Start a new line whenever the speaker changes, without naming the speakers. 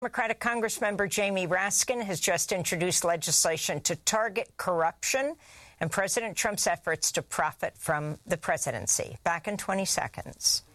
Democratic Congressmember Jamie Raskin has just introduced legislation to target corruption and President Trump's efforts to profit from the presidency. Back in 20 seconds.